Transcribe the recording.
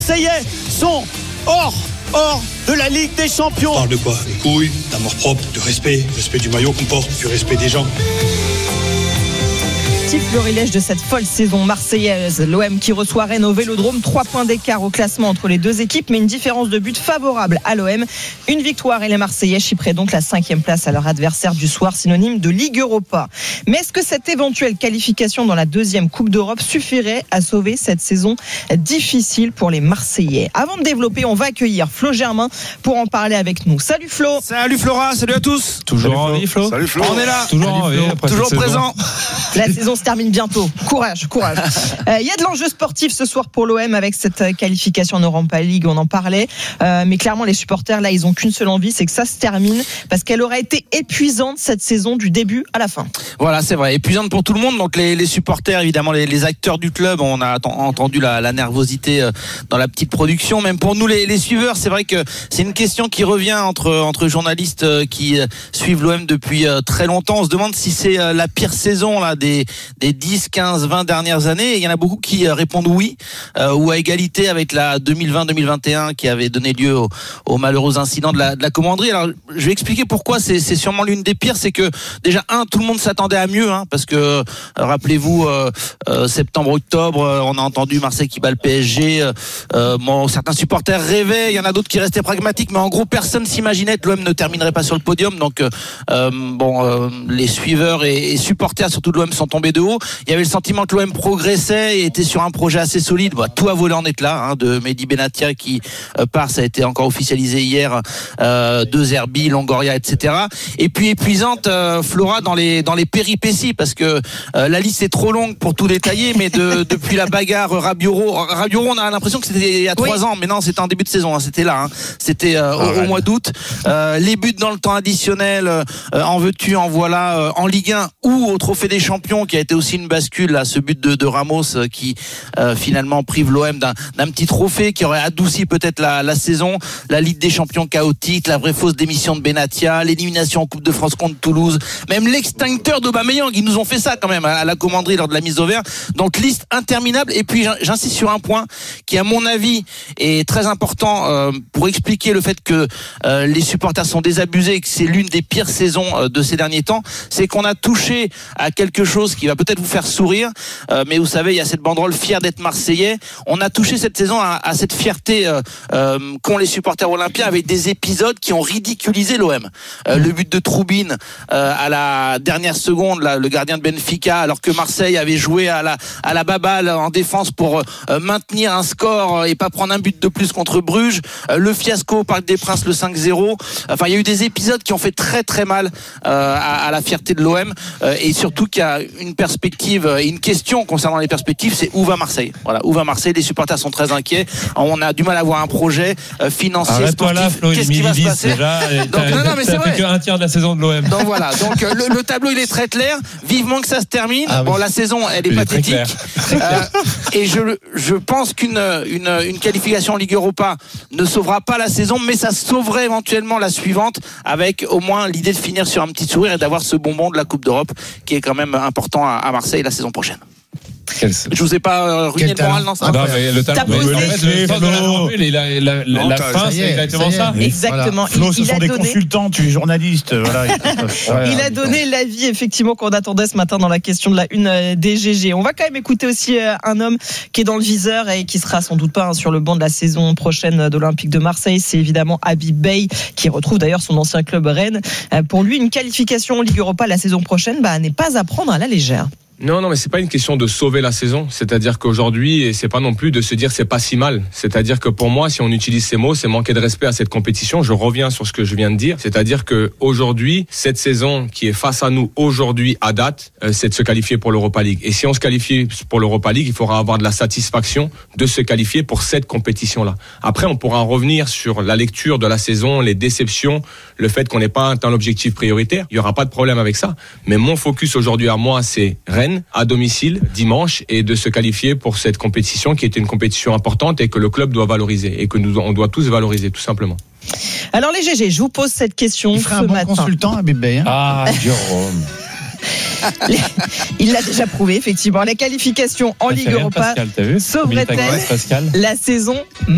Marseillais sont hors de la Ligue des Champions. On parle de quoi? Des couilles, d'amour propre, de respect du maillot qu'on porte, du respect des gens. Petit florilège de cette folle saison marseillaise. L'OM qui reçoit Rennes au Vélodrome, 3 points d'écart au classement entre les deux équipes, mais une différence de but favorable à l'OM. Une victoire et les Marseillais chipperaient donc la 5e place à leur adversaire du soir, synonyme de Ligue Europa. Mais est-ce que cette éventuelle qualification dans la 2e Coupe d'Europe suffirait à sauver cette saison difficile pour les Marseillais? Avant de développer, on va accueillir Flo Germain pour en parler avec nous. Salut Flo. Salut Flora, salut à tous. Toujours en vie, Flo. Salut Flo. On est là. Toujours en vie, toujours présent. La saison se termine bientôt. Courage. Il y a de l'enjeu sportif ce soir pour l'OM avec cette qualification en Europa League, on en parlait. Mais clairement, les supporters, là, ils ont qu'une seule envie, c'est que ça se termine, parce qu'elle aurait été épuisante cette saison du début à la fin. Voilà, c'est vrai, épuisante pour tout le monde. Donc les supporters, évidemment, les acteurs du club, on a entendu la nervosité dans la petite production. Même pour nous, les suiveurs, c'est vrai que c'est une question qui revient entre journalistes qui suivent l'OM depuis très longtemps. On se demande si c'est la pire saison là des 10, 15, 20 dernières années. Et il y en a beaucoup qui répondent oui, ou à égalité avec la 2020-2021 qui avait donné lieu au malheureux incident de la commanderie. Alors, je vais expliquer pourquoi c'est sûrement l'une des pires. C'est que déjà, tout le monde s'attendait à mieux, parce que rappelez-vous, septembre-octobre, on a entendu Marseille qui bat le PSG. Certains supporters rêvaient, il y en a d'autres qui restaient pragmatiques, mais en gros, personne s'imaginait que l'OM ne terminerait pas sur le podium. Donc, les suiveurs et supporters, surtout de l'OM, sont tombés de haut. Il y avait le sentiment que l'OM progressait et était sur un projet assez solide. Tout a volé en éclats, de Mehdi Benatia qui part, ça a été encore officialisé hier, de Zerbi, Longoria, etc. Et puis épuisante, Flora, dans les péripéties, parce que la liste est trop longue pour tout détailler, mais depuis la bagarre Rabiot, on a l'impression que c'était il y a 3 ans, mais non, c'était en début de saison, c'était là, c'était au mois d'août. Les buts dans le temps additionnel, en veux-tu, en voilà, en Ligue 1 ou au Trophée des Champions, qui a été aussi une bascule, là, ce but de Ramos qui finalement prive l'OM d'un petit trophée qui aurait adouci peut-être la saison. La Ligue des Champions chaotique, la vraie fausse démission de Benatia, l'élimination en Coupe de France contre Toulouse, même l'extincteur d'Aubameyang, ils nous ont fait ça quand même à la commanderie lors de la mise au vert. Donc liste interminable. Et puis j'insiste sur un point qui, à mon avis, est très important pour expliquer le fait que les supporters sont désabusés et que c'est l'une des pires saisons de ces derniers temps. C'est qu'on a touché à quelque chose qui va peut-être vous faire sourire, mais vous savez, il y a cette banderole fière d'être Marseillais. On a touché cette saison à cette fierté qu'ont les supporters olympiens avec des épisodes qui ont ridiculisé l'OM. Le but de Troubine à la dernière seconde, là, le gardien de Benfica, alors que Marseille avait joué à la baballe en défense pour maintenir un score et pas prendre un but de plus contre Bruges. Le fiasco au Parc des Princes, le 5-0. Enfin, il y a eu des épisodes qui ont fait très très mal à la fierté de l'OM, et surtout qu'il y a une perspective et une question concernant les perspectives, c'est où va Marseille? Voilà, où va Marseille? Les supporters sont très inquiets. On a du mal à voir un projet financier, arrête-toi sportif. Là, Flo, qu'est-ce qui va se passer déjà, donc, non, mais c'est vrai. Fait qu'un tiers de la saison de l'OM. Donc voilà, donc le tableau il est très clair. Vivement que ça se termine. La saison elle est pathétique. Et je pense qu'une qualification en Ligue Europa ne sauvera pas la saison, mais ça sauverait éventuellement la suivante, avec au moins l'idée de finir sur un petit sourire et d'avoir ce bonbon de la Coupe d'Europe qui est quand même important à Marseille la saison prochaine. Je vous ai pas ruiné le moral dans ça. Le talent. La fin, c'est exactement ça. Exactement. Voilà. Flo, ce sont des consultants, tu es journaliste. Voilà. Il a donné l'avis effectivement qu'on attendait ce matin dans la question de la une des GG. On va quand même écouter aussi un homme qui est dans le viseur et qui sera sans doute pas sur le banc de la saison prochaine de l'Olympique de Marseille. C'est évidemment Habib Beye, qui retrouve d'ailleurs son ancien club Rennes. Pour lui, une qualification en Ligue Europa la saison prochaine n'est pas à prendre à la légère. Non, mais c'est pas une question de sauver la saison. C'est-à-dire qu'aujourd'hui, c'est pas non plus de se dire c'est pas si mal. C'est-à-dire que pour moi, si on utilise ces mots, c'est manquer de respect à cette compétition. Je reviens sur ce que je viens de dire. C'est-à-dire que aujourd'hui, cette saison qui est face à nous aujourd'hui à date, c'est de se qualifier pour l'Europa League. Et si on se qualifie pour l'Europa League, il faudra avoir de la satisfaction de se qualifier pour cette compétition-là. Après, on pourra en revenir sur la lecture de la saison, les déceptions, le fait qu'on n'ait pas atteint l'objectif prioritaire. Il y aura pas de problème avec ça. Mais mon focus aujourd'hui à moi, c'est Rennes à domicile dimanche, et de se qualifier pour cette compétition qui est une compétition importante et que le club doit valoriser et que on doit tous valoriser tout simplement. Alors les GG, je vous pose cette question il ce un bon matin. Consultant Habib Beye. Jérôme. Il l'a déjà prouvé effectivement. La qualification en Ligue Europa sauverait-elle la saison